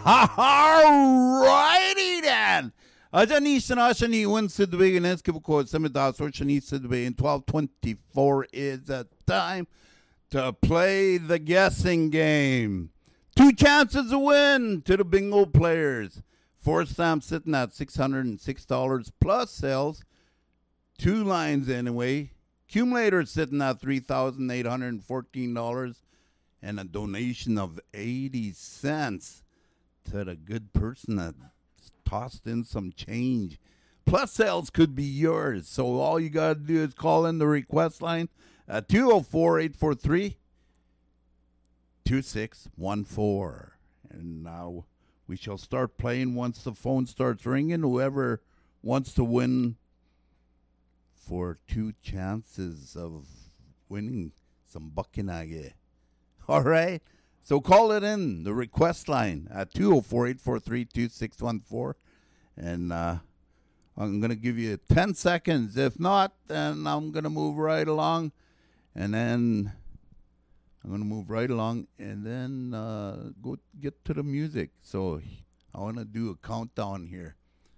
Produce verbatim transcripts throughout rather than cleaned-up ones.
Alrighty then. Ajani Sanashani win Sidway and Eskimo Semidas or Shani Sidway in twelve twenty-four is the time to play the guessing game. Two chances to win to the bingo players. Four stamps sitting at six hundred six dollars plus sales. Two lines anyway. Accumulator sitting at three thousand eight hundred fourteen dollars. And a donation of eighty cents to the good person that tossed in some change. Plus sales could be yours. So all you got to do is call in the request line at two oh four, eight four three, two six one four. And now we shall start playing once the phone starts ringing. Whoever wants to win for two chances of winning some buckinage. All right. So call it in, the request line at two oh four, eight four three, two six one four. And uh, I'm going to give you ten seconds. If not, then I'm going to move right along. And then I'm going to move right along and then uh, go get to the music. So I want to do a countdown here.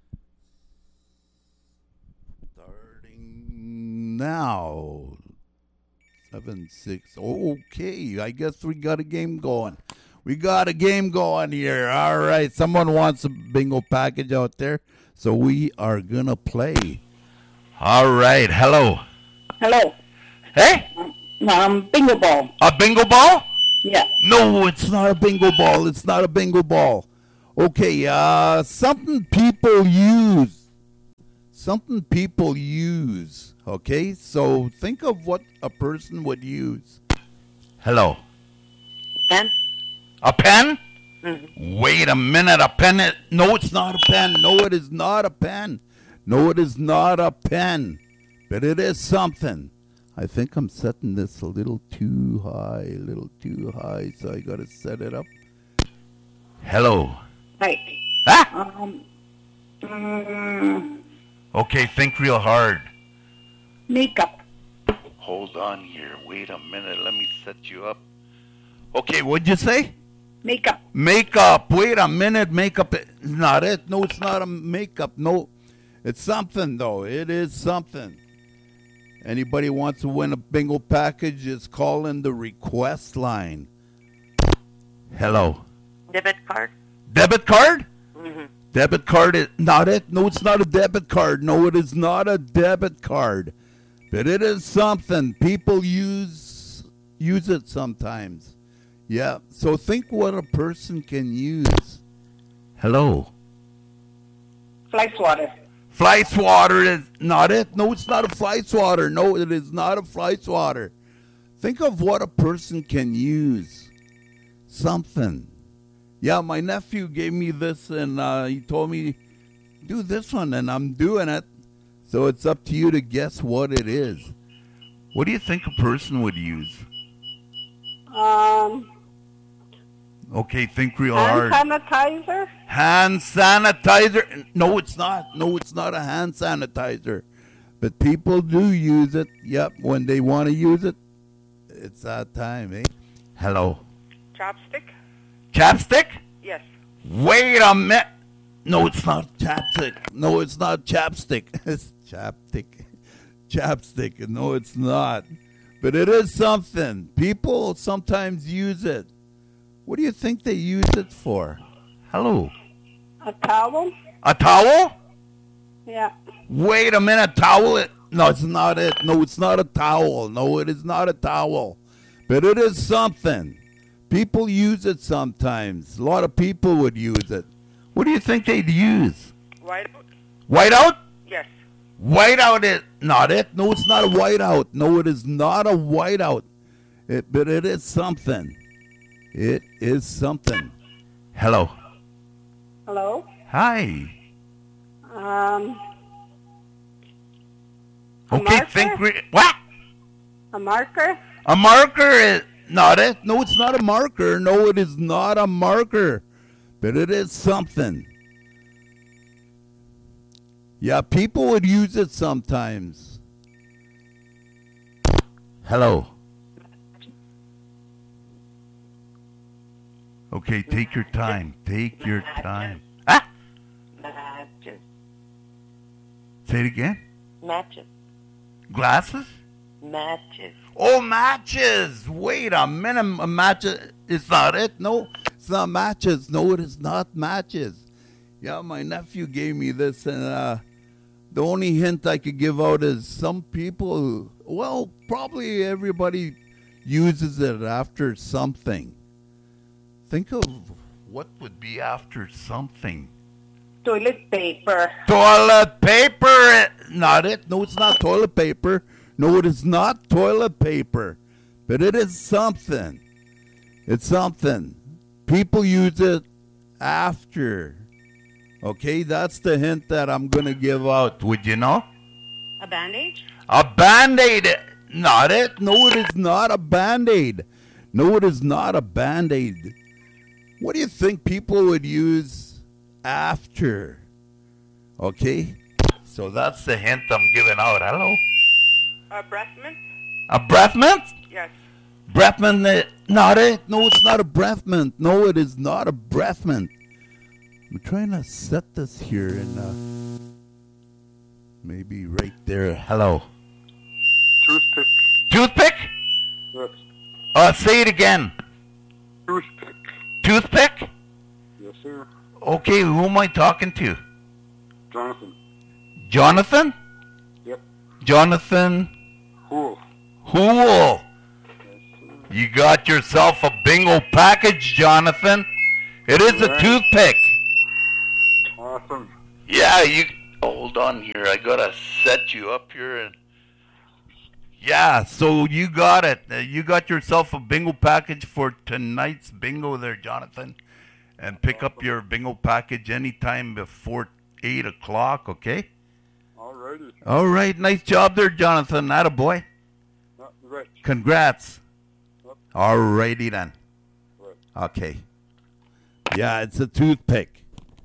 Starting now. Seven, six. Okay, I guess we got a game going. We got a game going here. All right, someone wants a bingo package out there, so we are going to play. All right, hello. Hello. Hey? Um, bingo ball. A bingo ball? Yeah. No, it's not a bingo ball. It's not a bingo ball. Okay, uh, something people use. Something people use. Okay, so think of what a person would use. Hello. Pen? A pen? Mm-hmm. Wait a minute, a pen? Is, no, it's not a pen. No, it is not a pen. No, it is not a pen. But it is something. I think I'm setting this a little too high, a little too high, so I got to set it up. Hello. Right. Ah? Um, um, okay, think real hard. Makeup. Hold on here. Wait a minute. Let me set you up. Okay, what'd you say? Makeup. Makeup. Wait a minute. Makeup is not it. No, it's not a makeup. No, it's something, though. It is something. Anybody wants to win a bingo package, just call in the request line. Hello. Debit card. Debit card? Mm-hmm. Debit card is not it. No, it's not a debit card. No, it is not a debit card. But it is something. People use use it sometimes. Yeah. So think what a person can use. Hello. Fly swatter. Fly swatter is not it. No, it's not a fly swatter. No, it is not a fly swatter. Think of what a person can use. Something. Yeah, my nephew gave me this and uh, he told me, do this one, and I'm doing it. So it's up to you to guess what it is. What do you think a person would use? Um. Okay, think real hand hard. sanitizer. Hand sanitizer. No, it's not. No, it's not a hand sanitizer. But people do use it. Yep, when they want to use it, it's that time, eh? Hello. Chopstick. Chapstick? Yes. Wait a minute. No, it's not chapstick. No, it's not chapstick. It's chapstick. Chapstick. No, it's not. But it is something. People sometimes use it. What do you think they use it for? Hello. A towel. A towel? Yeah. Wait a minute. Towel? It? No, it's not it. No, it's not a towel. No, it is not a towel. But it is something. People use it sometimes. A lot of people would use it. What do you think they'd use? Whiteout. Whiteout? Yes. Whiteout is not it. No, it's not a whiteout. No, it is not a whiteout. It, but it is something. It is something. Hello. Hello. Hi. Um. A Okay, marker? think. Re- what? A marker. A marker is not it. No, it's not a marker. No, it is not a marker. But it is something. Yeah, people would use it sometimes. Hello. Okay, take your time. Take your time. Ah! Matches. Say it again. Matches. Glasses? Matches. Oh, matches. Wait a minute. A matches. It's not it. No, it's not matches. No, it is not matches. Yeah, my nephew gave me this, and uh, the only hint I could give out is some people, well, probably everybody uses it after something. Think of what would be after something. Toilet paper. Toilet paper. Not it. No, it's not toilet paper. No, it is not toilet paper. But it is something. It's something. People use it after. Okay, that's the hint that I'm going to give out. Would you know? A bandage? A Band-Aid. Not it. No, it is not a Band-Aid. No, it is not a Band-Aid. What do you think people would use after? Okay, so that's the hint I'm giving out. Hello? A breath mint? A breath mint? Yes. Breath mint, uh, not it. No, it's not a breath mint. No, it is not a breath mint. I'm trying to set this here and uh, maybe right there. Hello. Toothpick. Toothpick? Yes. Uh, say it again. Toothpick. Toothpick? Yes, sir. Okay, who am I talking to? Jonathan. Jonathan? Yep. Jonathan Cool. Hool. Yes, sir. You got yourself a bingo package, Jonathan. It is a Right. toothpick. Awesome. Yeah, you hold on here. I gotta set you up here. And yeah, so you got it. Uh, You got yourself a bingo package for tonight's bingo, there, Jonathan. And pick up your bingo package anytime before eight o'clock. Okay. Alrighty. All right, nice job there, Jonathan. Attaboy. Not right. Congrats. Yep. All righty then. Right. Okay. Yeah, it's a toothpick.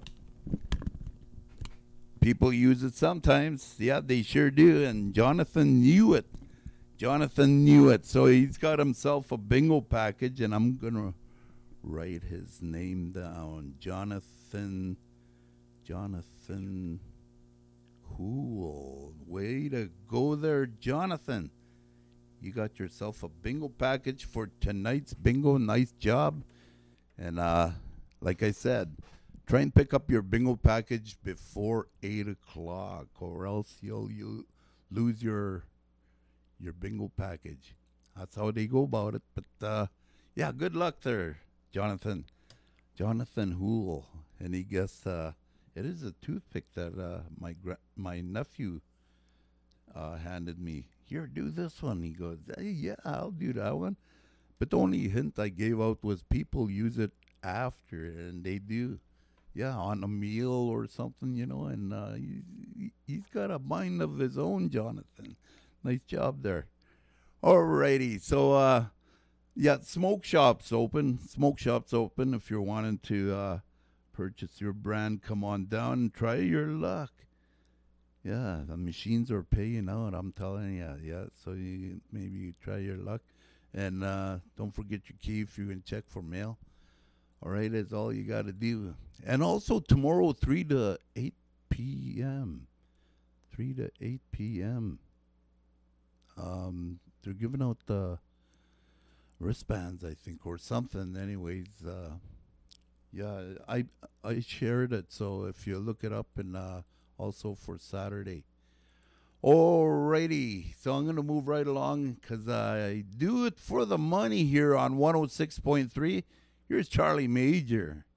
People use it sometimes. Yeah, they sure do. And Jonathan knew it. Jonathan knew it. So he's got himself a bingo package, and I'm going to write his name down. Jonathan. Jonathan Cool. Way to go there, Jonathan. You got yourself a bingo package for tonight's bingo. Nice job. And uh, like I said, try and pick up your bingo package before eight o'clock, or else you'll you lose your your bingo package. That's how they go about it. But uh, yeah, good luck there, Jonathan. Jonathan Hool. And he guessed uh, it is a toothpick that uh, my gra- my nephew uh, handed me. Here, do this one. He goes, hey, yeah, I'll do that one. But the only hint I gave out was people use it after, and they do. Yeah, on a meal or something, you know, and uh, he, he's got a mind of his own, Jonathan. Nice job there. Alrighty, so, uh, yeah, smoke shops open. Smoke shops open. If you're wanting to uh, purchase your brand, come on down and try your luck. Yeah, the machines are paying out, I'm telling you. Yeah, so you maybe you try your luck. And uh, don't forget your key if you can check for mail. All right, that's all you got to do. And also tomorrow, three to eight p.m. three to eight p.m. Um, they're giving out the wristbands, I think, or something. Anyways, uh, yeah, I I shared it. So if you look it up, and uh, also for Saturday. Alrighty, so I'm going to move right along because I do it for the money here on one oh six point three. Here's Charlie Major.